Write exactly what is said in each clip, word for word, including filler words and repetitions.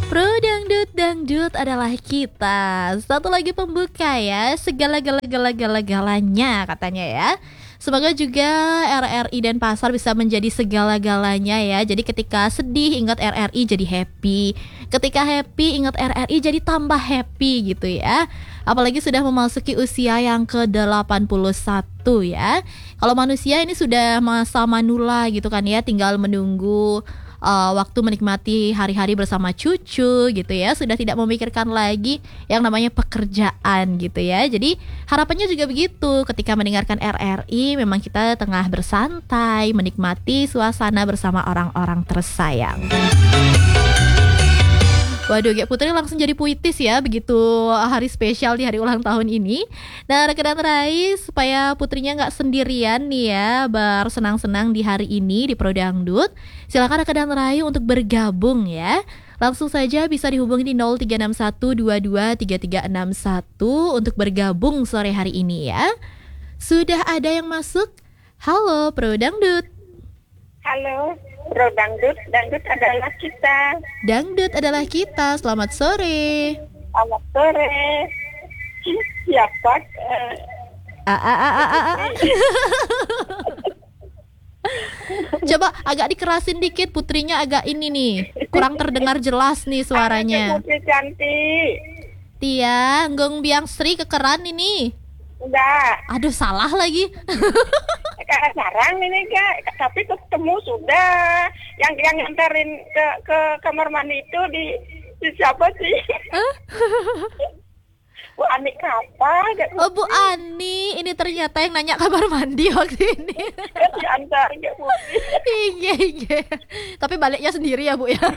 Pro Dangdut, Dangdut adalah kita. Satu lagi pembuka ya, segala-gala-gala-gala-galanya katanya ya. Semoga juga R R I Denpasar bisa menjadi segala-galanya ya. Jadi ketika sedih ingat R R I jadi happy. Ketika happy ingat R R I jadi tambah happy gitu ya. Apalagi sudah memasuki usia yang ke delapan puluh satu ya. Kalau manusia ini sudah masa manula gitu kan ya, tinggal menunggu uh, waktu menikmati hari-hari bersama cucu gitu ya. Sudah tidak memikirkan lagi yang namanya pekerjaan gitu ya. Jadi harapannya juga begitu, ketika mendengarkan R R I memang kita tengah bersantai, menikmati suasana bersama orang-orang tersayang. Waduh, Gek Putri langsung jadi puitis ya begitu hari spesial di hari ulang tahun ini. Nah, rekan Rai, supaya Putrinya nggak sendirian nih ya bersenang-senang di hari ini di Pro Dangdut, silakan rekan Rai untuk bergabung ya. Langsung saja bisa dihubungi di nol tiga enam satu dua dua tiga tiga enam satu untuk bergabung sore hari ini ya. Sudah ada yang masuk? Halo Pro Dangdut. Halo, Pro Dangdut, Dangdut adalah kita. Dangdut adalah kita. Selamat sore. Selamat sore. Siapa? A a a a a. Coba agak dikerasin dikit, Putrinya agak ini nih, kurang terdengar jelas nih suaranya. Putri cantik. Tia, Nggong Biang Sri kekeran ini. Enggak. Aduh, salah lagi. Kak jarang ini Kak, tapi ketemu sudah. Yang yang nganterin ke ke kamar mandi itu di, di siapa sih? Huh? Bu Ani kapan? Oh, Bu Ani, ini ternyata yang nanya kamar mandi waktu ini. Diantar Kak Putri. Iya, iya. Tapi baliknya sendiri ya, Bu ya.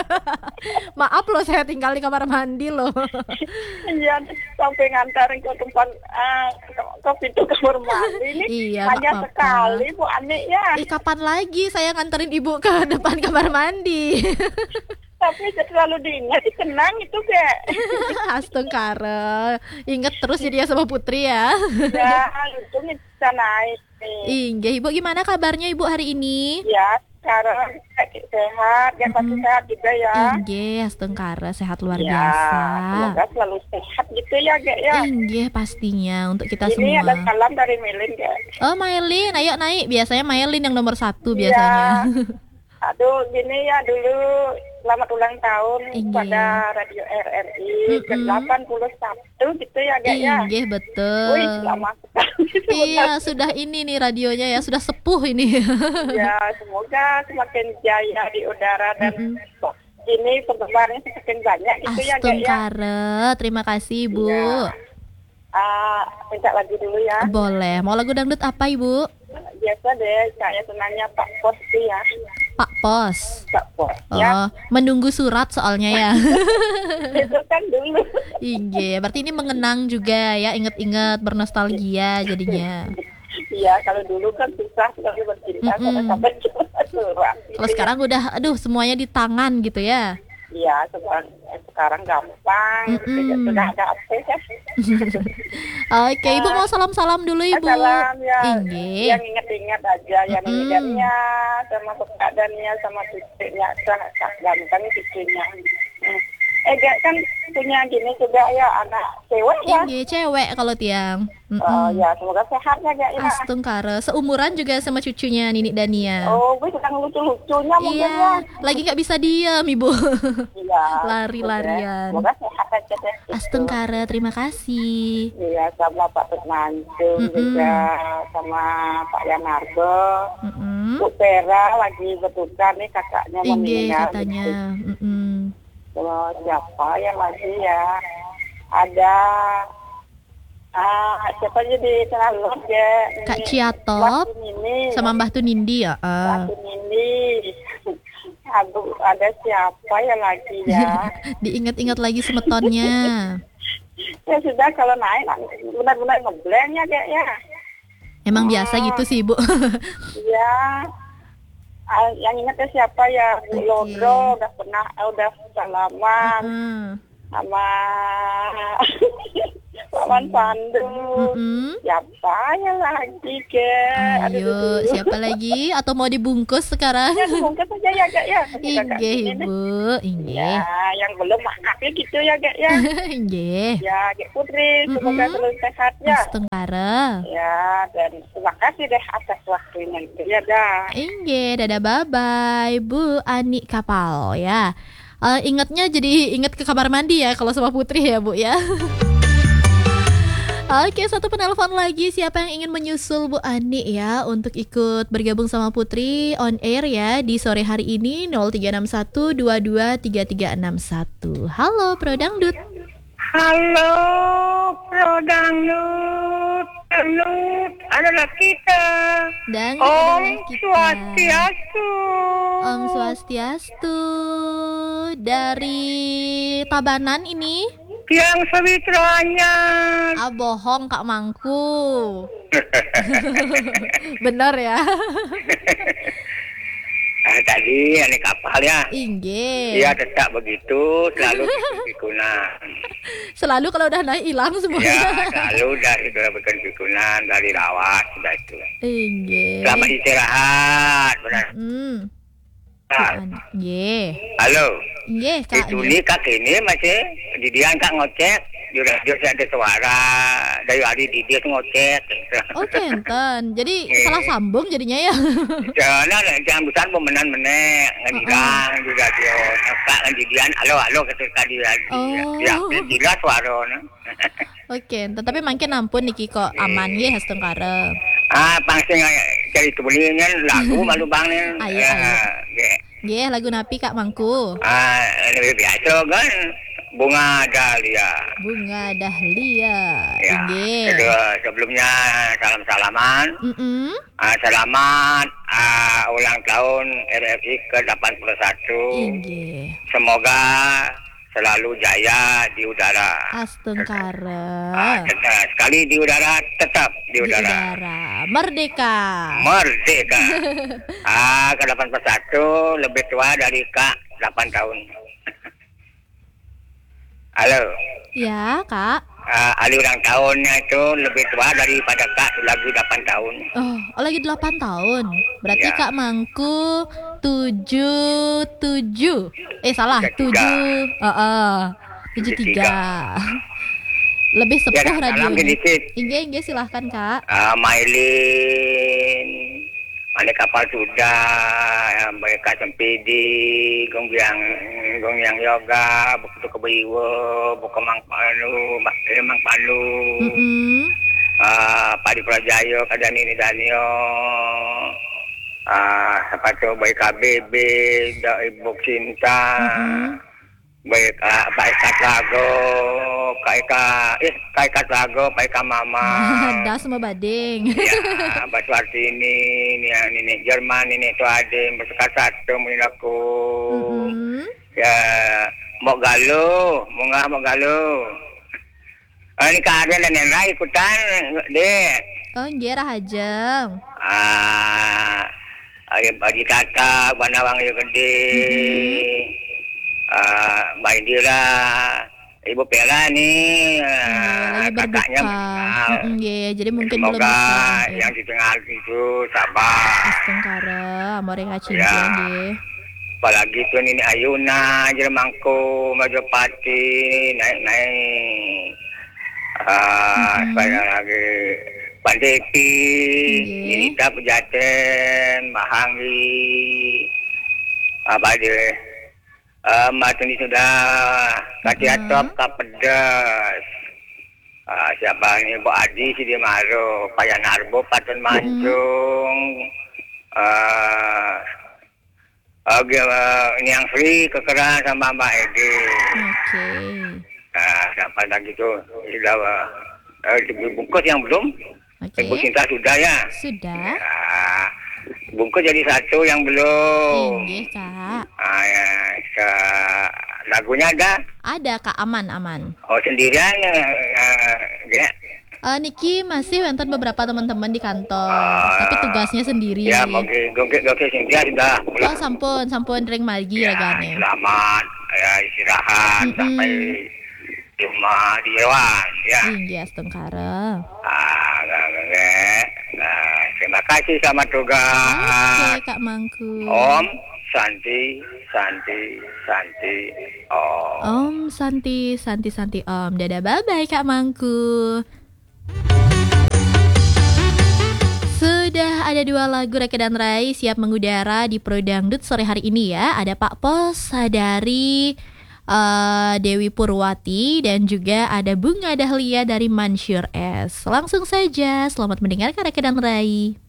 Maaf loh, saya tinggal di kamar mandi loh. Iya, sampai ngantarin ke tempat uh, ke, ke pintu kamar mandi ini. Iya, banyak sekali Bu Ani ya. Eh, kapan lagi saya nganterin Ibu ke depan kamar mandi? Tapi selalu diingat, dikenang itu Kak. Astagfirullah. Ingat terus jadi ya sama Putri ya. Ya, itu bisa naik nih. Iya, Ibu gimana kabarnya Ibu hari ini? Ya, sekarang sehat, ya pasti Mm-mm. sehat juga ya. Iya, astagfirullah, sehat luar Ya, biasa. semoga selalu sehat gitu ya Kak ya. Iya, pastinya untuk kita Ini semua. ada salam dari Melin Kak. Oh, Mailin, ayo naik. Biasanya Mailin yang nomor satu Ya. biasanya. Aduh, gini ya dulu selamat ulang tahun Iya. pada Radio R R I Mm-mm. ke delapan puluh satu gitu ya Kak ya. Iya, betul. Wih, lama sekali. Iya, sudah ini nih radionya ya, sudah sepuh ini. Ya, semoga semakin jaya di udara dan Mm-mm. ini penggemarnya semakin banyak gitu ya Kak ya. Astagfirullah, terima kasih Ibu. Ya. Ah, minta lagi dulu ya. Boleh, mau lagu dangdut apa Ibu? Biasa deh, saya senangnya Pak Pos tuh ya. Pak Pos. Pak Pos Oh, ya. menunggu surat soalnya ya. Itu kan dulu. Iya, berarti ini mengenang juga ya, inget-inget bernostalgia jadinya. Iya, kalau dulu kan susah sekali bercinta Mm-mm. karena sampai cuma surat. Kalau sekarang udah, aduh semuanya di tangan gitu ya. Iya, sekarang, sekarang gampang. Mm-mm. Sudah ada akses ya. Oke, Ibu mau salam-salam dulu Ibu. Salam ya, Inggih. yang ingat-ingat aja, yang Mm-mm. ingatnya sama keadaannya sama cucunya, sangat ganteng cucunya. Hmm. Eh, Gak kan punya gini juga ya anak cewek ya. Inggih, cewek kalau tiang. Oh Mm-mm. ya, semoga sehat ya Gak ya. Astungkara, seumuran juga sama cucunya Nini Dania. Oh, gue sedang lucu-lucunya mungkin ya. Iya, lagi nggak bisa diam Ibu. Iya. Lari-larian. Semoga sehat aja deh. gitu. Astungkara, terima kasih. Iya, sama Pak Tutmantung Mm-mm. juga, sama Pak Yanardo. Mm-mm. Bu Vera lagi berduka nih kakaknya Inggih meninggal. katanya. Gitu. Mm-mm. Terus siapa yang lagi ya? Ada ah siapa aja di Teralon ya? Kak Ciatop ini sama Mbah Tunindi ya. Ah. Mbak ini. Aduh, ada siapa ya lagi ya? Diingat-ingat lagi semetonnya. Ya sudah kalau naik benar-benar ngeblank ya kayak ya. Emang biasa gitu sih Ibu. Iya. Ah, yang ingatnya siapa ya? Bu Oke. Lodro udah pernah udah salaman Mm. sama Wan Pandu. Mm-mm. Siapa ya lagi ke? Ayo, siapa lagi? Atau mau dibungkus sekarang? Ya, mungkin saja ya Kak ya. Inggih, Ibu. Inggih. Ya, yang belum maaf ya gitu ya Kak ya. Inggih. Ya, Kak Putri, semoga Mm-mm. selalu sehat ya. Astengkara. Ya, dan terima kasih deh atas waktunya. Ya dah. Inggih, dadah bye-bye Bu Ani Kapal ya. Eh, ingatnya jadi ingat ke kamar mandi ya kalau sama Putri ya Bu ya. Oke, satu penelpon lagi. Siapa yang ingin menyusul Bu Ani ya untuk ikut bergabung sama Putri on air ya di sore hari ini nol tiga enam satu dua dua tiga tiga enam satu. Halo Pro Dangdut. Halo, Pro Dangdut. Dangdut adalah kita. Dan Om kita. Swastiastu. Om Swastiastu. Dari Tabanan ini. Yang sewitranya. Ah bohong Kak Mangku. Benar ya. Nah, tadi ini kapal ya. Inggih. Iya tetap begitu, selalu pikunan. Selalu kalau udah naik hilang semua. Ya, selalu dari bikin pikunan dari lawas sudah itu. Inggih. Selamat istirahat, benar. Hmm. Nah, Inggih. halo. Inggih Kak. Itu nih kak ini masih di dia kak ngocek di radio saya ada suara dari hari di dia ngocek. Oke, enten. Jadi Eh. salah sambung jadinya ya. Jangan jangan besar pemenan menek ngedirang di radio. Kak ngedirang halo halo kata tadi ya. Oh. Ya, jelas suara. Oke, enten. Tapi makin ampun niki kok aman ya Hastengkara. Ah, pangsing dari kebulinya lagu malu bangnya. Ayo, ayo. Nggih, lagu napi Kak Mangku? Ah, lebih biasa kan bunga dahlia. Bunga Dahlia. Ya, Nggih. itu sebelumnya salam-salaman. Mm-mm. Ah, selamat ah, ulang tahun R R I ke delapan puluh satu. Inggih. Semoga selalu jaya di udara. Astengkara. Ah, tetap, sekali di udara, tetap di Di udara. udara. Merdeka. Merdeka. ah, ke delapan puluh satu lebih tua dari Kak delapan tahun. Halo. Ya, Kak. Ah, hari ulang tahunnya itu lebih tua daripada Kak lagi delapan tahun. Oh, oh, lagi delapan tahun. Berarti Ya. Kak Mangku tujuh tujuh. Eh salah, Tiga, tiga. tujuh. Heeh. tujuh tiga. Lebih Ya, sepuh salam radionya. sedikit. Inggih, inggih silahkan Kak. Ah, Mailin, mana kapal sudah, ya, mereka sempidi, gonggyang, gonggyang yoga, buku kebiwa, buku mang palu, mang palu, Mm-mm. ah, padi prajayo, kadang ini danio, ah, sepatu baik K B B, da ibu cinta, Mm-mm. baik ah, Pak Eka Lago, Kak Eka, eh Kak Eka Lago, Pak Eka Mama. Ada semua bading. Ya, batu arti ini, ini yang ini Jerman ini itu ada bersekat satu mungkin aku. Mm-mm. Ya, mau galuh, mau nggak mau galuh. Ah, ini keadaan dan yang lain ikutan, deh. Oh, inggih Rahajeng. Ah, ayo bagi kakak, banawang yang gede. Ah, Mbak Indira, Ibu Pera nih, Oh, ah, lagi kakaknya berduka. meninggal. Mm-mm, iya, jadi mungkin belum Semoga bisa. yang di tengah itu sabar. Astengkara, amore kacinta Ya. nggih. Apalagi tuh ini Ayuna, Jermangku, Majapahit naik-naik. Ah, Mhm. saya lagi Pandeti, Nggih. Nirita Pejaten, Mahanggi, apa dia? Ah, Matun ini sudah Katia Mhm. Top, Kapedas. Ah, siapa ini Bu Adi, si dia Maro, Payan Arbo, Patun Mancung. Ah, Oke, uh, ini yang free kekeran sama Mbak Edi. Oke. Nah, sampai lagi tuh sudah uh, dibungkus yang belum. Oke. Ibu Cinta sudah ya. Sudah. Nah, bungkus jadi satu yang belum. Inggih, Kak. Ah, ya, ke, lagunya ada. Ada Kak, aman aman. Oh sendirian ya. Uh, ya. Eh, Niki masih wonten beberapa teman-teman di kantor, Ah, tapi tugasnya sendiri. Ya, mungkin gokil gokil Cynthia sudah. Oh, sampun, sampun ring margi Ya, lagane. selamat ya istirahat Mm-mm. sampai cuma di hewan ya. Iya, Tengkara. Ah, nggak, nggak. Nah, terima kasih sama tugas. Oke, Kak Mangku. Om Santi, Santi, Santi, Om. Om Santi, Santi, Santi, Om. Dadah, bye-bye Kak Mangku. Sudah ada dua lagu Reke dan Rai siap mengudara di Pro Dangdut sore hari ini ya. Ada Pak Pos dari uh, Dewi Purwati dan juga ada Bunga Dahlia dari Mansur S. Langsung saja, selamat mendengarkan Reke dan Rai.